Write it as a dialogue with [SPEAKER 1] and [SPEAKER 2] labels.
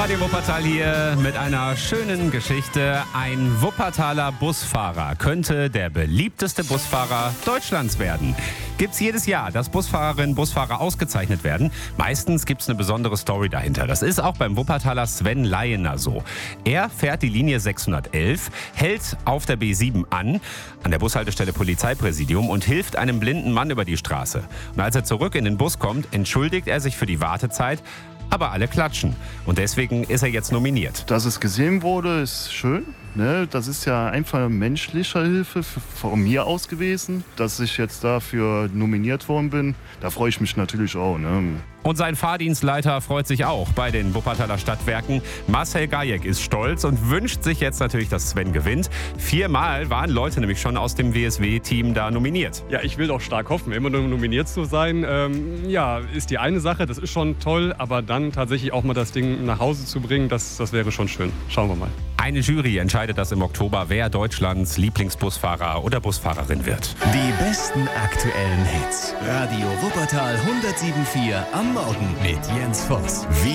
[SPEAKER 1] Radio Wuppertal hier mit einer schönen Geschichte. Ein Wuppertaler Busfahrer könnte der beliebteste Busfahrer Deutschlands werden. Gibt's jedes Jahr, dass Busfahrerinnen und Busfahrer ausgezeichnet werden. Meistens gibt's eine besondere Story dahinter. Das ist auch beim Wuppertaler Sven Leyener so. Er fährt die Linie 611, hält auf der B7 an der Bushaltestelle Polizeipräsidium und hilft einem blinden Mann über die Straße. Und als er zurück in den Bus kommt, entschuldigt er sich für die Wartezeit. Aber alle klatschen. Und deswegen ist er jetzt nominiert.
[SPEAKER 2] Dass es gesehen wurde, ist schön. Ne? Das ist ja einfach menschliche Hilfe von mir aus gewesen, dass ich jetzt dafür nominiert worden bin. Da freue ich mich natürlich auch. Ne?
[SPEAKER 1] Und sein Fahrdienstleiter freut sich auch bei den Wuppertaler Stadtwerken. Marcel Gajek ist stolz und wünscht sich jetzt natürlich, dass Sven gewinnt. 4-mal waren Leute nämlich schon aus dem WSW-Team da nominiert.
[SPEAKER 3] Ja, ich will doch stark hoffen, immer nur nominiert zu sein. Ist die eine Sache, das ist schon toll. Aber dann tatsächlich auch mal das Ding nach Hause zu bringen, das wäre schon schön. Schauen wir mal.
[SPEAKER 1] Eine Jury entscheidet das im Oktober, wer Deutschlands Lieblingsbusfahrer oder Busfahrerin wird.
[SPEAKER 4] Die besten aktuellen Hits. Radio Wuppertal 107.4 am Morgen mit Jens Voss.